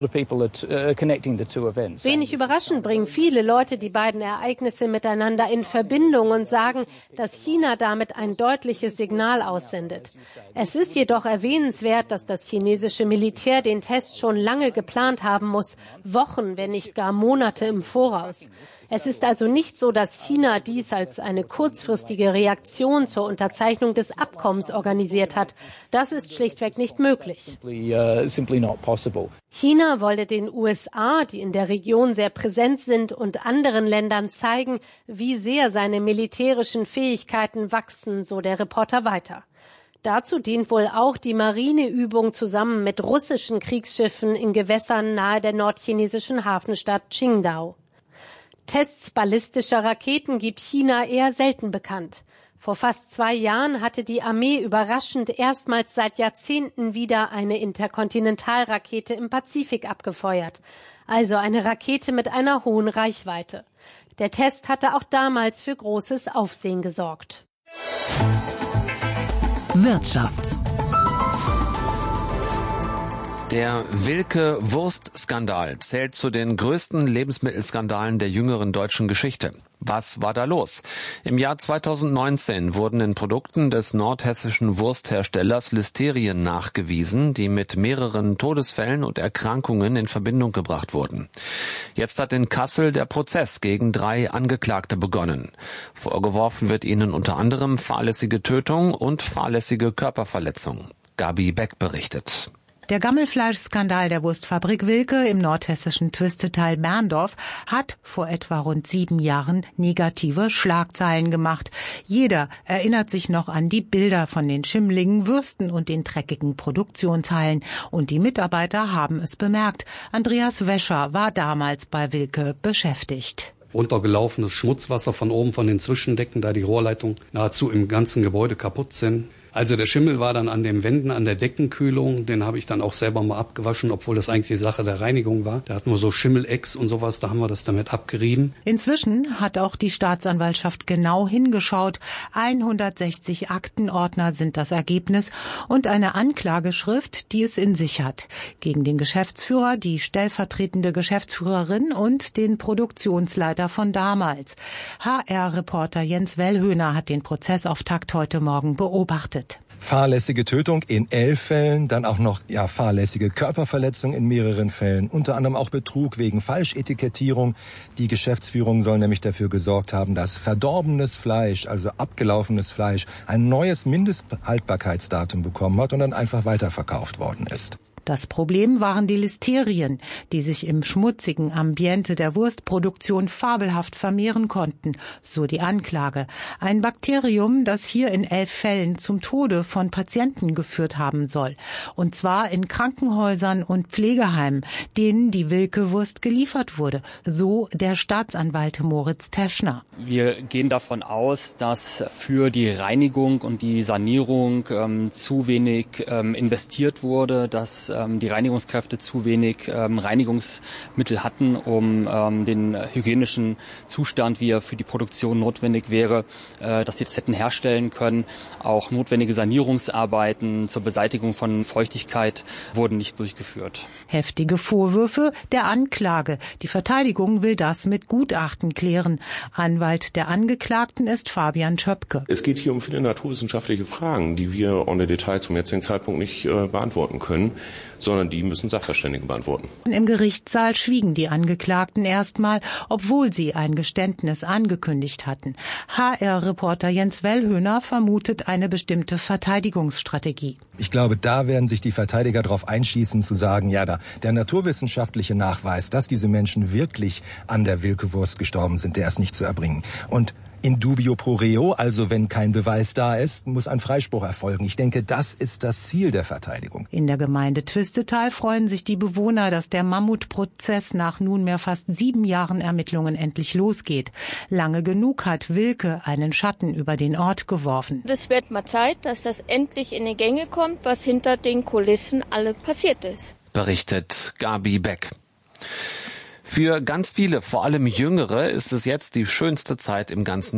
Wenig überraschend bringen viele Leute die beiden Ereignisse miteinander in Verbindung und sagen, dass China damit ein deutliches Signal aussendet. Es ist jedoch erwähnenswert, dass das chinesische Militär den Test schon lange geplant haben muss, Wochen, wenn nicht gar Monate im Voraus. Es ist also nicht so, dass China dies als eine kurzfristige Reaktion zur Unterzeichnung des Abkommens organisiert hat. Das ist schlichtweg nicht möglich. China wolle den USA, die in der Region sehr präsent sind, und anderen Ländern zeigen, wie sehr seine militärischen Fähigkeiten wachsen, so der Reporter weiter. Dazu dient wohl auch die Marineübung zusammen mit russischen Kriegsschiffen in Gewässern nahe der nordchinesischen Hafenstadt Qingdao. Tests ballistischer Raketen gibt China eher selten bekannt. Vor fast 2 Jahren hatte die Armee überraschend erstmals seit Jahrzehnten wieder eine Interkontinentalrakete im Pazifik abgefeuert. Also eine Rakete mit einer hohen Reichweite. Der Test hatte auch damals für großes Aufsehen gesorgt. Wirtschaft. Der Wilke-Wurst-Skandal zählt zu den größten Lebensmittelskandalen der jüngeren deutschen Geschichte. Was war da los? Im Jahr 2019 wurden in Produkten des nordhessischen Wurstherstellers Listerien nachgewiesen, die mit mehreren Todesfällen und Erkrankungen in Verbindung gebracht wurden. Jetzt hat in Kassel der Prozess gegen 3 Angeklagte begonnen. Vorgeworfen wird ihnen unter anderem fahrlässige Tötung und fahrlässige Körperverletzung. Gabi Beck berichtet. Der Gammelfleischskandal der Wurstfabrik Wilke im nordhessischen Twistetal Berndorf hat vor etwa rund 7 Jahren negative Schlagzeilen gemacht. Jeder erinnert sich noch an die Bilder von den schimmligen Würsten und den dreckigen Produktionshallen. Und die Mitarbeiter haben es bemerkt. Andreas Wäscher war damals bei Wilke beschäftigt. Runtergelaufenes Schmutzwasser von oben von den Zwischendecken, da die Rohrleitungen nahezu im ganzen Gebäude kaputt sind. Also der Schimmel war dann an den Wänden, an der Deckenkühlung. Den habe ich dann auch selber mal abgewaschen, obwohl das eigentlich die Sache der Reinigung war. Da hatten wir so Schimmelecks und sowas, da haben wir das damit abgerieben. Inzwischen hat auch die Staatsanwaltschaft genau hingeschaut. 160 Aktenordner sind das Ergebnis und eine Anklageschrift, die es in sich hat. Gegen den Geschäftsführer, die stellvertretende Geschäftsführerin und den Produktionsleiter von damals. HR-Reporter Jens Wellhöhner hat den Prozessauftakt heute Morgen beobachtet. Fahrlässige Tötung in 11 Fällen, dann auch noch fahrlässige Körperverletzung in mehreren Fällen, unter anderem auch Betrug wegen Falschetikettierung. Die Geschäftsführung soll nämlich dafür gesorgt haben, dass verdorbenes Fleisch, also abgelaufenes Fleisch, ein neues Mindesthaltbarkeitsdatum bekommen hat und dann einfach weiterverkauft worden ist. Das Problem waren die Listerien, die sich im schmutzigen Ambiente der Wurstproduktion fabelhaft vermehren konnten, so die Anklage. Ein Bakterium, das hier in 11 Fällen zum Tode von Patienten geführt haben soll. Und zwar in Krankenhäusern und Pflegeheimen, denen die Wilke-Wurst geliefert wurde, so der Staatsanwalt Moritz Teschner. Wir gehen davon aus, dass für die Reinigung und die Sanierung zu wenig investiert wurde, dass die Reinigungskräfte zu wenig Reinigungsmittel hatten, um den hygienischen Zustand, wie er für die Produktion notwendig wäre, dass sie das hätten herstellen können. Auch notwendige Sanierungsarbeiten zur Beseitigung von Feuchtigkeit wurden nicht durchgeführt. Heftige Vorwürfe der Anklage. Die Verteidigung will das mit Gutachten klären. Anwalt der Angeklagten ist Fabian Schöpke. Es geht hier um viele naturwissenschaftliche Fragen, die wir en Detail zum jetzigen Zeitpunkt nicht beantworten können, sondern die müssen Sachverständige beantworten. Im Gerichtssaal schwiegen die Angeklagten erstmal, obwohl sie ein Geständnis angekündigt hatten. HR-Reporter Jens Wellhöhner vermutet eine bestimmte Verteidigungsstrategie. Ich glaube, da werden sich die Verteidiger darauf einschießen, zu sagen, der naturwissenschaftliche Nachweis, dass diese Menschen wirklich an der Wilke-Wurst gestorben sind, der ist nicht zu erbringen. Und in dubio pro reo, also wenn kein Beweis da ist, muss ein Freispruch erfolgen. Ich denke, das ist das Ziel der Verteidigung. In der Gemeinde Twistetal freuen sich die Bewohner, dass der Mammutprozess nach nunmehr fast 7 Jahren Ermittlungen endlich losgeht. Lange genug hat Wilke einen Schatten über den Ort geworfen. Es wird mal Zeit, dass das endlich in die Gänge kommt, was hinter den Kulissen alle passiert ist. Berichtet Gabi Beck. Für ganz viele, vor allem Jüngere, ist es jetzt die schönste Zeit im ganzen Jahr.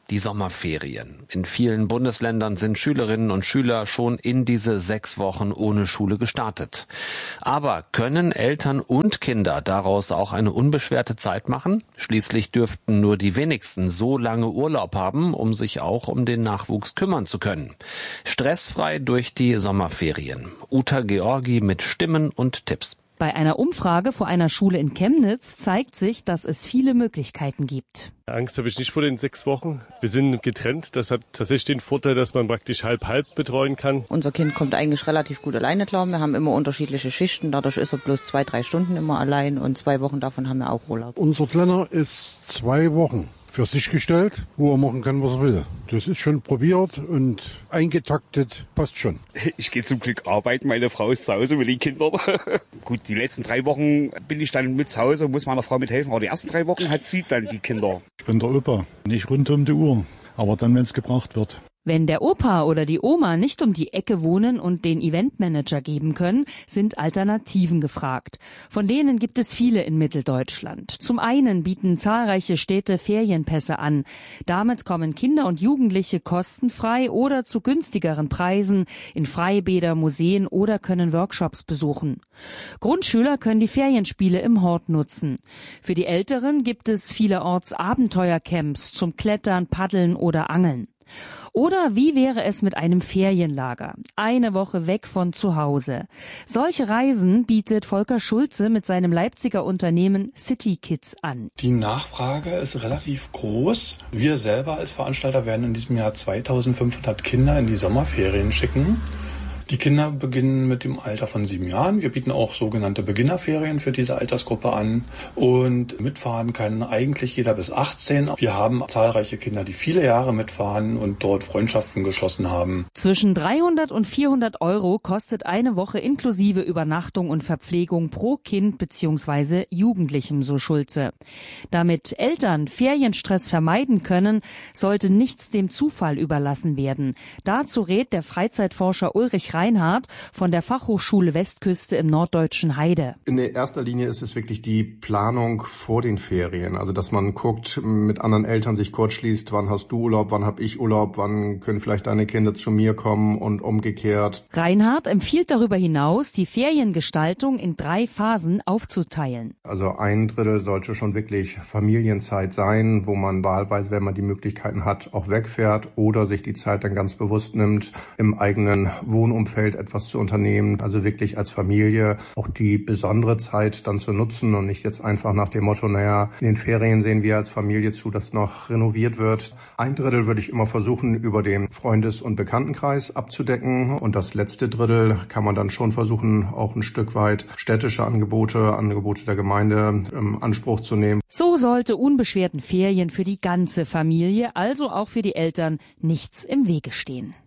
Die Sommerferien. In vielen Bundesländern sind Schülerinnen und Schüler schon in diese 6 Wochen ohne Schule gestartet. Aber können Eltern und Kinder daraus auch eine unbeschwerte Zeit machen? Schließlich dürften nur die wenigsten so lange Urlaub haben, um sich auch um den Nachwuchs kümmern zu können. Stressfrei durch die Sommerferien. Uta Georgi mit Stimmen und Tipps. Bei einer Umfrage vor einer Schule in Chemnitz zeigt sich, dass es viele Möglichkeiten gibt. Angst habe ich nicht vor den 6 Wochen. Wir sind getrennt. Das hat tatsächlich den Vorteil, dass man praktisch halb-halb betreuen kann. Unser Kind kommt eigentlich relativ gut alleine klar. Wir haben immer unterschiedliche Schichten. Dadurch ist er bloß 2-3 Stunden immer allein und 2 Wochen davon haben wir auch Urlaub. Unser Kleiner ist 2 Wochen für sich gestellt, wo er machen kann, was er will. Das ist schon probiert und eingetaktet, passt schon. Ich gehe zum Glück arbeiten, meine Frau ist zu Hause mit den Kindern. Gut, die letzten 3 Wochen bin ich dann mit zu Hause und muss meiner Frau mithelfen, aber die ersten 3 Wochen hat sie dann die Kinder. Ich bin der Opa, nicht rund um die Uhr, aber dann, wenn es gebraucht wird. Wenn der Opa oder die Oma nicht um die Ecke wohnen und den Eventmanager geben können, sind Alternativen gefragt. Von denen gibt es viele in Mitteldeutschland. Zum einen bieten zahlreiche Städte Ferienpässe an. Damit kommen Kinder und Jugendliche kostenfrei oder zu günstigeren Preisen in Freibäder, Museen oder können Workshops besuchen. Grundschüler können die Ferienspiele im Hort nutzen. Für die Älteren gibt es vielerorts Abenteuercamps zum Klettern, Paddeln oder Angeln. Oder wie wäre es mit einem Ferienlager? Eine Woche weg von zu Hause. Solche Reisen bietet Volker Schulze mit seinem Leipziger Unternehmen City Kids an. Die Nachfrage ist relativ groß. Wir selber als Veranstalter werden in diesem Jahr 2500 Kinder in die Sommerferien schicken. Die Kinder beginnen mit dem Alter von 7 Jahren. Wir bieten auch sogenannte Beginnerferien für diese Altersgruppe an. Und mitfahren kann eigentlich jeder bis 18. Wir haben zahlreiche Kinder, die viele Jahre mitfahren und dort Freundschaften geschlossen haben. Zwischen 300 und 400 Euro kostet eine Woche inklusive Übernachtung und Verpflegung pro Kind bzw. Jugendlichem, so Schulze. Damit Eltern Ferienstress vermeiden können, sollte nichts dem Zufall überlassen werden. Dazu rät der Freizeitforscher Ulrich Reinhardt von der Fachhochschule Westküste im norddeutschen Heide. In der erster Linie ist es wirklich die Planung vor den Ferien. Also dass man guckt, mit anderen Eltern sich kurz schließt, wann hast du Urlaub, wann habe ich Urlaub, wann können vielleicht deine Kinder zu mir kommen und umgekehrt. Reinhardt empfiehlt darüber hinaus, die Feriengestaltung in 3 Phasen aufzuteilen. Also 1/3 sollte schon wirklich Familienzeit sein, wo man wahlweise, wenn man die Möglichkeiten hat, auch wegfährt oder sich die Zeit dann ganz bewusst nimmt, im eigenen Wohnumfeld etwas zu unternehmen, also wirklich als Familie auch die besondere Zeit dann zu nutzen und nicht jetzt einfach nach dem Motto, naja, in den Ferien sehen wir als Familie zu, dass noch renoviert wird. 1/3 würde ich immer versuchen, über den Freundes- und Bekanntenkreis abzudecken und das letzte Drittel kann man dann schon versuchen, auch ein Stück weit städtische Angebote der Gemeinde in Anspruch zu nehmen. So sollte unbeschwerten Ferien für die ganze Familie, also auch für die Eltern, nichts im Wege stehen.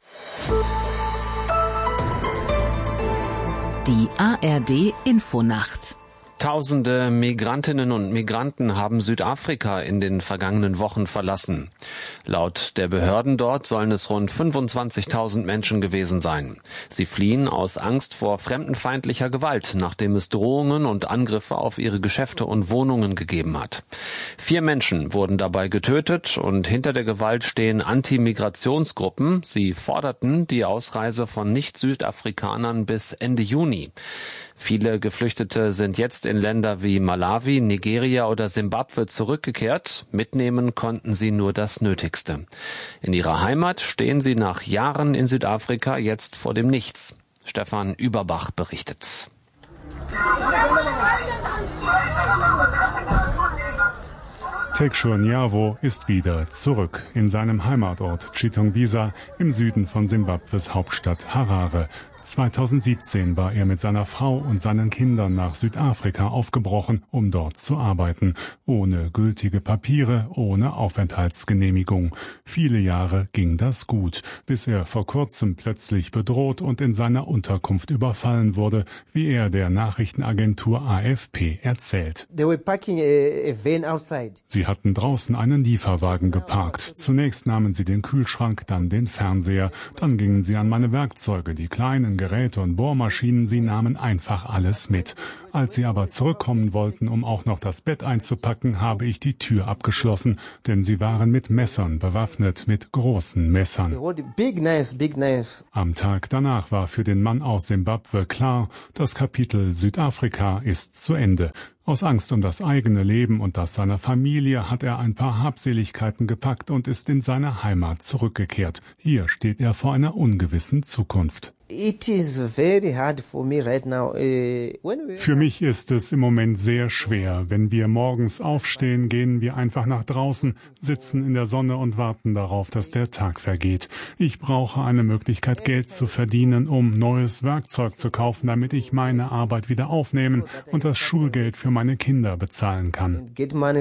Die ARD Infonacht. Tausende Migrantinnen und Migranten haben Südafrika in den vergangenen Wochen verlassen. Laut der Behörden dort sollen es rund 25.000 Menschen gewesen sein. Sie fliehen aus Angst vor fremdenfeindlicher Gewalt, nachdem es Drohungen und Angriffe auf ihre Geschäfte und Wohnungen gegeben hat. 4 Menschen wurden dabei getötet und hinter der Gewalt stehen Anti-Migrationsgruppen. Sie forderten die Ausreise von Nicht-Südafrikanern bis Ende Juni. Viele Geflüchtete sind jetzt in Länder wie Malawi, Nigeria oder Simbabwe zurückgekehrt. Mitnehmen konnten sie nur das Nötigste. In ihrer Heimat stehen sie nach Jahren in Südafrika jetzt vor dem Nichts. Stefan Überbach berichtet. Tekshur Nyavo ist wieder zurück in seinem Heimatort Chitungwiza im Süden von Simbabwes Hauptstadt Harare. 2017 war er mit seiner Frau und seinen Kindern nach Südafrika aufgebrochen, um dort zu arbeiten. Ohne gültige Papiere, ohne Aufenthaltsgenehmigung. Viele Jahre ging das gut, bis er vor kurzem plötzlich bedroht und in seiner Unterkunft überfallen wurde, wie er der Nachrichtenagentur AFP erzählt. Sie hatten draußen einen Lieferwagen geparkt. Zunächst nahmen sie den Kühlschrank, dann den Fernseher, dann gingen sie an meine Werkzeuge, die kleinen Geräte und Bohrmaschinen, sie nahmen einfach alles mit. Als sie aber zurückkommen wollten, um auch noch das Bett einzupacken, habe ich die Tür abgeschlossen, denn sie waren mit Messern bewaffnet, mit großen Messern. Am Tag danach war für den Mann aus Simbabwe klar, das Kapitel Südafrika ist zu Ende. Aus Angst um das eigene Leben und das seiner Familie hat er ein paar Habseligkeiten gepackt und ist in seine Heimat zurückgekehrt. Hier steht er vor einer ungewissen Zukunft. Für mich ist es im Moment sehr schwer. Wenn wir morgens aufstehen, gehen wir einfach nach draußen, sitzen in der Sonne und warten darauf, dass der Tag vergeht. Ich brauche eine Möglichkeit, Geld zu verdienen, um neues Werkzeug zu kaufen, damit ich meine Arbeit wieder aufnehmen und das Schulgeld für meine Kinder bezahlen kann.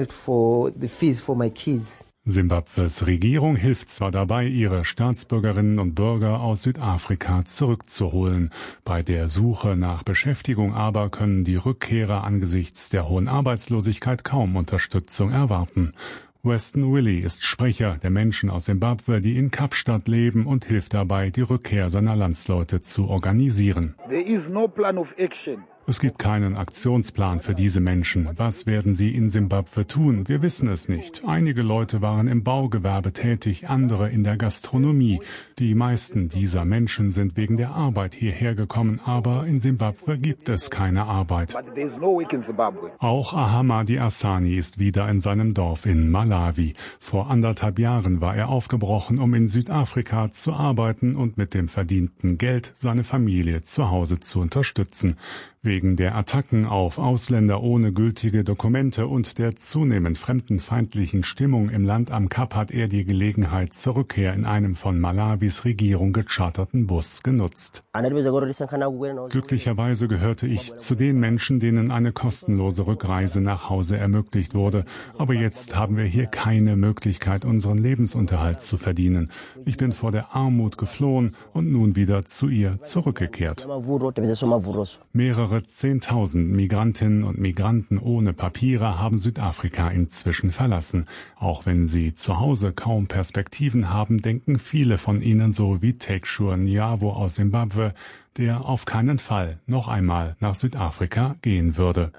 Simbabwes Regierung hilft zwar dabei, ihre Staatsbürgerinnen und Bürger aus Südafrika zurückzuholen. Bei der Suche nach Beschäftigung aber können die Rückkehrer angesichts der hohen Arbeitslosigkeit kaum Unterstützung erwarten. Weston Willie ist Sprecher der Menschen aus Simbabwe, die in Kapstadt leben, und hilft dabei, die Rückkehr seiner Landsleute zu organisieren. There is no plan of action. Es gibt keinen Aktionsplan für diese Menschen. Was werden sie in Simbabwe tun? Wir wissen es nicht. Einige Leute waren im Baugewerbe tätig, andere in der Gastronomie. Die meisten dieser Menschen sind wegen der Arbeit hierher gekommen, aber in Simbabwe gibt es keine Arbeit. Auch Ahamadi Asani ist wieder in seinem Dorf in Malawi. Vor 1,5 Jahren war er aufgebrochen, um in Südafrika zu arbeiten und mit dem verdienten Geld seine Familie zu Hause zu unterstützen. Wegen der Attacken auf Ausländer ohne gültige Dokumente und der zunehmend fremdenfeindlichen Stimmung im Land am Kap hat er die Gelegenheit zur Rückkehr in einem von Malawis Regierung gecharterten Bus genutzt. Glücklicherweise gehörte ich zu den Menschen, denen eine kostenlose Rückreise nach Hause ermöglicht wurde. Aber jetzt haben wir hier keine Möglichkeit, unseren Lebensunterhalt zu verdienen. Ich bin vor der Armut geflohen und nun wieder zu ihr zurückgekehrt. Mehrere 10.000 Migrantinnen und Migranten ohne Papiere haben Südafrika inzwischen verlassen. Auch wenn sie zu Hause kaum Perspektiven haben, denken viele von ihnen so wie Tekshur Nyavo aus Simbabwe, der auf keinen Fall noch einmal nach Südafrika gehen würde.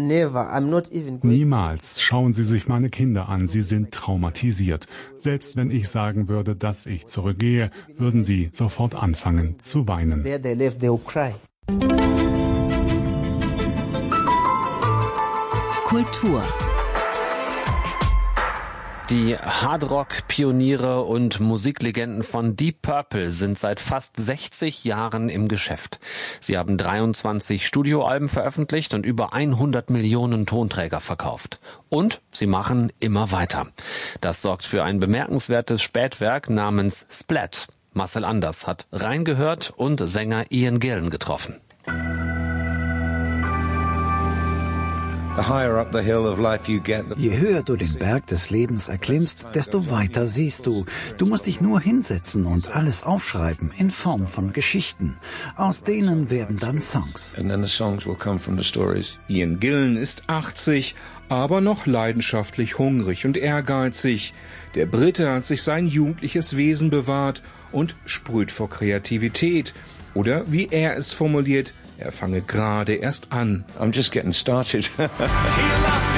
Niemals. Schauen Sie sich meine Kinder an, sie sind traumatisiert. Selbst wenn ich sagen würde, dass ich zurückgehe, würden sie sofort anfangen zu weinen. Kultur. Die Hardrock-Pioniere und Musiklegenden von Deep Purple sind seit fast 60 Jahren im Geschäft. Sie haben 23 Studioalben veröffentlicht und über 100 Millionen Tonträger verkauft. Und sie machen immer weiter. Das sorgt für ein bemerkenswertes Spätwerk namens Splat. Marcel Anders hat reingehört und Sänger Ian Gillan getroffen. Je höher du den Berg des Lebens erklimmst, desto weiter siehst du. Du musst dich nur hinsetzen und alles aufschreiben in Form von Geschichten. Aus denen werden dann Songs. Ian Gillan ist 80, aber noch leidenschaftlich hungrig und ehrgeizig. Der Brite hat sich sein jugendliches Wesen bewahrt und sprüht vor Kreativität. Oder wie er es formuliert, er fange gerade erst an. I'm just getting started.